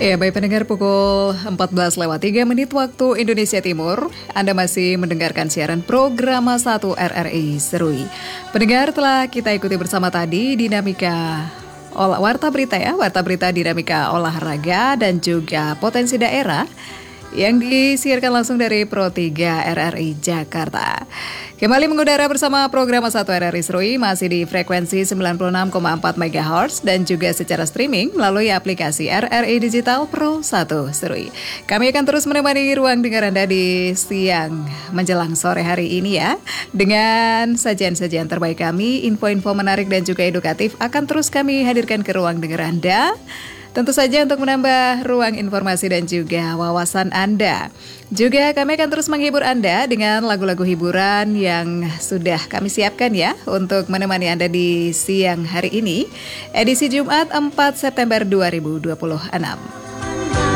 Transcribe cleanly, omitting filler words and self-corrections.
Ya, baik pendengar, pukul 14:03 waktu Indonesia Timur. Anda masih mendengarkan siaran program 1 RRI Serui. Pendengar, telah kita ikuti bersama tadi dinamika warta berita warta berita dinamika olahraga dan juga potensi daerah yang disiarkan langsung dari Pro 3 RRI Jakarta. Kembali mengudara bersama program 1 RRI Serui masih di frekuensi 96,4 MHz dan juga secara streaming melalui aplikasi RRI Digital Pro 1 Serui. Kami akan terus menemani ruang dengar Anda di siang menjelang sore hari ini ya. Dengan sajian-sajian terbaik kami, info-info menarik dan juga edukatif akan terus kami hadirkan ke ruang dengar Anda. Tentu saja untuk menambah ruang informasi dan juga wawasan Anda. Juga kami akan terus menghibur Anda dengan lagu-lagu hiburan yang sudah kami siapkan ya untuk menemani Anda di siang hari ini, edisi Jumat 4 September 2026.